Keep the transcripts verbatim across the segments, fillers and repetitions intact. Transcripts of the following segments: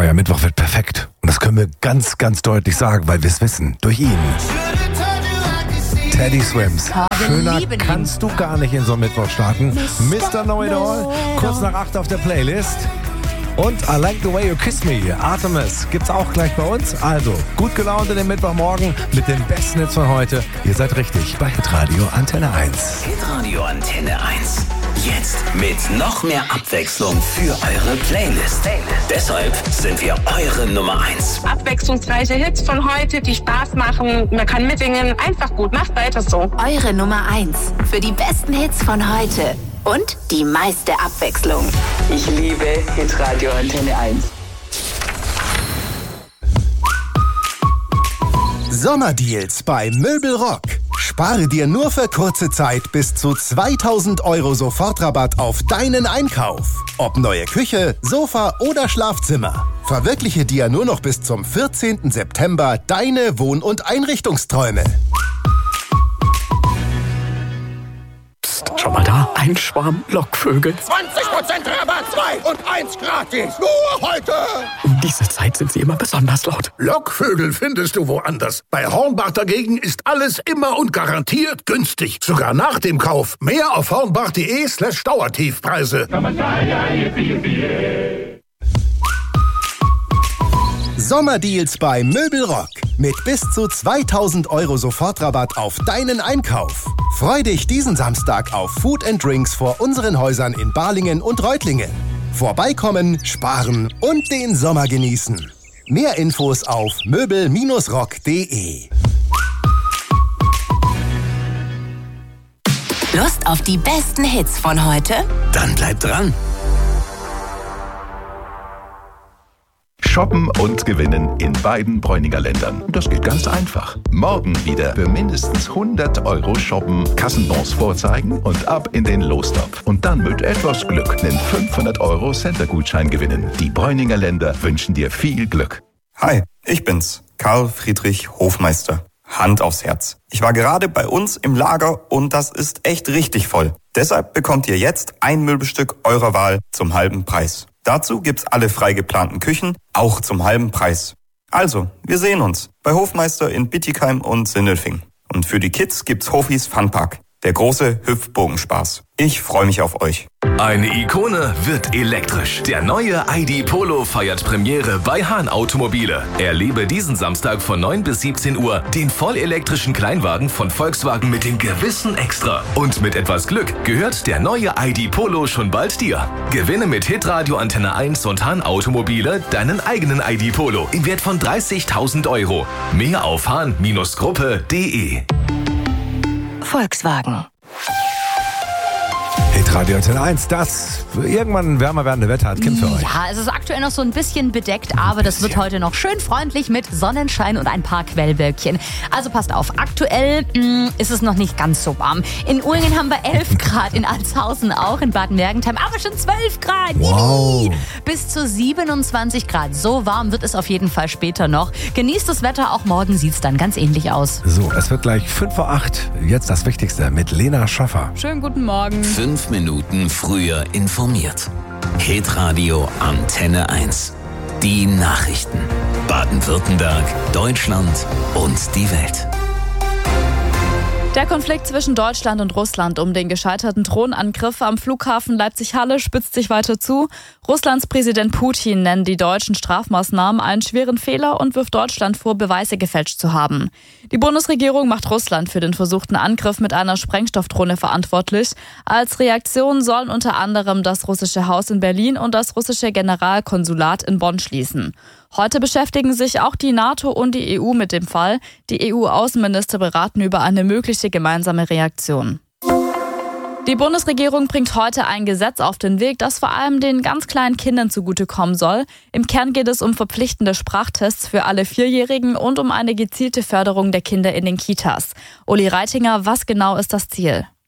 Euer Mittwoch wird perfekt. Und das können wir ganz, ganz deutlich sagen, weil wir es wissen. Durch ihn. Teddy Swims. Schöner kannst du gar nicht in so einen Mittwoch starten. Mister Know-It-All, kurz nach acht auf der Playlist. Und I Like the Way You Kiss Me, Artemis, gibt's auch gleich bei uns. Also, gut gelaunt in den Mittwochmorgen mit den besten Hits von heute. Ihr seid richtig bei Hitradio Antenne eins. Hitradio Antenne eins. Jetzt mit noch mehr Abwechslung für eure Playlist. Deshalb sind wir eure Nummer eins. Abwechslungsreiche Hits von heute, die Spaß machen. Man kann mitsingen. Einfach gut. Macht weiter so. Eure Nummer eins für die besten Hits von heute. Und die meiste Abwechslung. Ich liebe Hitradio Antenne eins. Sommerdeals bei Möbelrock. Spare dir nur für kurze Zeit bis zu zweitausend Euro Sofortrabatt auf deinen Einkauf. Ob neue Küche, Sofa oder Schlafzimmer. Verwirkliche dir nur noch bis zum vierzehnten September deine Wohn- und Einrichtungsträume. Schau mal da, ein Schwarm Lockvögel. zwanzig Prozent Rabatt, zwei und eins gratis. Nur heute. Um diese Zeit sind sie immer besonders laut. Lockvögel findest du woanders. Bei Hornbach dagegen ist alles immer und garantiert günstig. Sogar nach dem Kauf. Mehr auf hornbach.de slash Dauertiefpreise. Sommerdeals bei Möbelrock. Mit bis zu zweitausend Euro Sofortrabatt auf deinen Einkauf. Freu dich diesen Samstag auf Food and Drinks vor unseren Häusern in Balingen und Reutlingen. Vorbeikommen, sparen und den Sommer genießen. Mehr Infos auf möbel Bindestrich rock punkt de. Lust auf die besten Hits von heute? Dann bleibt dran. Shoppen und gewinnen in beiden Bräuninger Ländern. Das geht ganz einfach. Morgen wieder für mindestens hundert Euro shoppen, Kassenbons vorzeigen und ab in den Lostopf. Und dann mit etwas Glück einen fünfhundert Euro Center-Gutschein gewinnen. Die Bräuninger Länder wünschen dir viel Glück. Hi, ich bin's, Karl Friedrich Hofmeister. Hand aufs Herz. Ich war gerade bei uns im Lager und das ist echt richtig voll. Deshalb bekommt ihr jetzt ein Möbelstück eurer Wahl zum halben Preis. Dazu gibt's alle frei geplanten Küchen, auch zum halben Preis. Also, wir sehen uns bei Hofmeister in Bittigheim und Sindelfing. Und für die Kids gibt's Hofis Funpark, der große Hüpfbogenspaß. Ich freue mich auf euch. Eine Ikone wird elektrisch. Der neue I D Polo feiert Premiere bei Hahn Automobile. Erlebe diesen Samstag von neun bis siebzehn Uhr den vollelektrischen Kleinwagen von Volkswagen mit dem gewissen Extra. Und mit etwas Glück gehört der neue I D Polo schon bald dir. Gewinne mit Hitradio Antenne eins und Hahn Automobile deinen eigenen I D Polo im Wert von dreißigtausend Euro. Mehr auf hahn Gruppe punkt de. Volkswagen. Hitradio Antenne eins, das irgendwann wärmer werdende Wetter hat Kim für euch. Ja, es ist aktuell noch so ein bisschen bedeckt, aber das wird heute noch schön freundlich mit Sonnenschein und ein paar Quellwölkchen. Also passt auf, aktuell mh, ist es noch nicht ganz so warm. In Uhlingen haben wir elf Grad, in Altshausen auch, in Baden-Mergentheim aber schon zwölf Grad. Wow. Bis zu siebenundzwanzig Grad. So warm wird es auf jeden Fall später noch. Genießt das Wetter, auch morgen sieht es dann ganz ähnlich aus. So, es wird gleich fünf vor acht. Jetzt das Wichtigste mit Lena Schaffer. Schönen guten Morgen. Fünf Minuten früher informiert. Hitradio Antenne eins. Die Nachrichten. Baden-Württemberg, Deutschland und die Welt. Der Konflikt zwischen Deutschland und Russland um den gescheiterten Drohnenangriff am Flughafen Leipzig-Halle spitzt sich weiter zu. Russlands Präsident Putin nennt die deutschen Strafmaßnahmen einen schweren Fehler und wirft Deutschland vor, Beweise gefälscht zu haben. Die Bundesregierung macht Russland für den versuchten Angriff mit einer Sprengstoffdrohne verantwortlich. Als Reaktion sollen unter anderem das russische Haus in Berlin und das russische Generalkonsulat in Bonn schließen. Heute beschäftigen sich auch die NATO und die E U mit dem Fall. Die E U-Außenminister beraten über eine mögliche gemeinsame Reaktion. Die Bundesregierung bringt heute ein Gesetz auf den Weg, das vor allem den ganz kleinen Kindern zugutekommen soll. Im Kern geht es um verpflichtende Sprachtests für alle Vierjährigen und um eine gezielte Förderung der Kinder in den Kitas. Uli Reitinger, was genau ist das Ziel?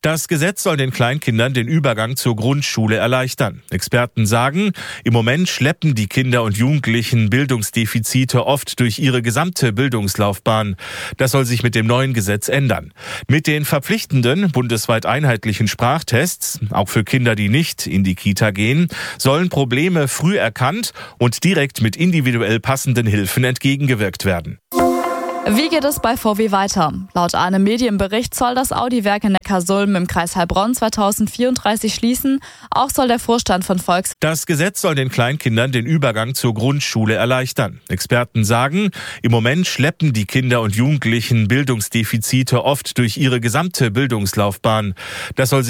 Das Gesetz soll den Kleinkindern den Übergang zur Grundschule erleichtern. Experten sagen, im Moment schleppen die Kinder und Jugendlichen Bildungsdefizite oft durch ihre gesamte Bildungslaufbahn. Das soll sich mit dem neuen Gesetz ändern. Mit den verpflichtenden, bundesweit einheitlichen Sprachtests, auch für Kinder, die nicht in die Kita gehen, sollen Probleme früh erkannt und direkt mit individuell passenden Hilfen entgegengewirkt werden. Wie geht es bei V W weiter? Laut einem Medienbericht soll das Audi-Werk in Neckarsulm im Kreis Heilbronn zweitausendvierunddreißig schließen. Auch soll der Vorstand von Volks... Das Gesetz soll den Kleinkindern den Übergang zur Grundschule erleichtern. Experten sagen, im Moment schleppen die Kinder und Jugendlichen Bildungsdefizite oft durch ihre gesamte Bildungslaufbahn. Das soll sich